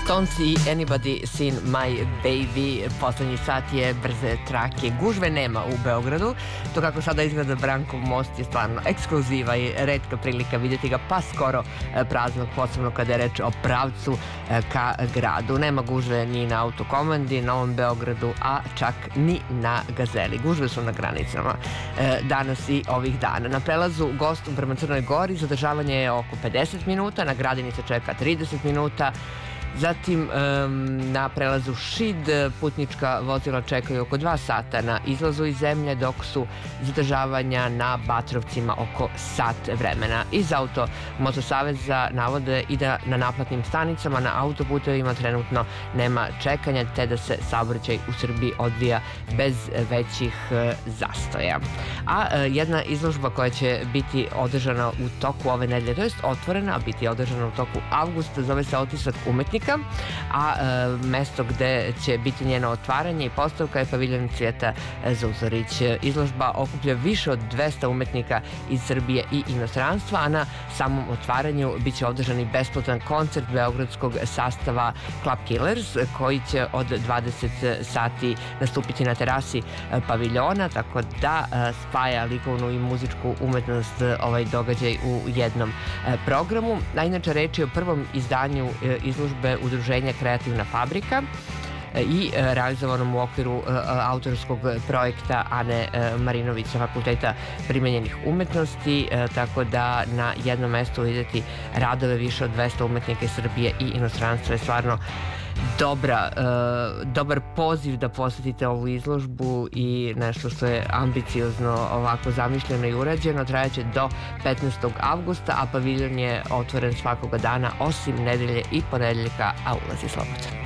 Stones i Anybody Seen My Baby. Poslednji sat je brze trake. Gužve nema u Beogradu. To kako sada izgleda Brankov most je stvarno ekskluziva i retka prilika vidjeti ga, pa skoro praznog, posebno kada je reč o pravcu ka gradu. Nema gužve ni na Autokomandi, Novom Beogradu, a čak ni na Gazeli. Gužve su na granicama danas i ovih dana. Na prelazu gostom prema Crnoj Gori zadržavanje je oko 50 minuta, na Gradini se čeka 30 minuta. Zatim na prelazu Šid putnička vozila čekaju oko 2 sata na izlazu iz zemlje, dok su zadržavanja na Batrovcima oko sat vremena. Iz Auto-Motosaveza navode i da na naplatnim stanicama na autoputevima trenutno nema čekanja, te da se saobraćaj u Srbiji odvija bez većih zastoja. A jedna izložba koja će biti održana u toku ove nedelje, to jest otvorena, a biti održana u toku avgusta, zove se Otisak umetnika, a mesto gde će biti njeno otvaranje i postavka je paviljon Cvijeta Zuzorić. Izložba okuplja više od 200 umetnika iz Srbije i inostranstva, a na samom otvaranju biće održan i besplatan koncert beogradskog sastava Club Killers, koji će od 20 sati nastupiti na terasi paviljona, tako da spaja likovnu i muzičku umetnost ovaj događaj u jednom programu. A inače reč je o prvom izdanju izložbe udruženja Kreativna fabrika i realizovanom u okviru autorskog projekta Ane Marinović sa Fakulteta primenjenih umetnosti, tako da na jednom mestu vidjeti radove više od 200 umetnika iz Srbije i inostranstva je stvarno dobar poziv da posetite ovu izložbu i nešto što je ambiciozno ovako zamišljeno i urađeno. Trajaće do 15. avgusta, a paviljon je otvoren svakoga dana osim nedelje i ponedeljka, a ulaz je slobodan.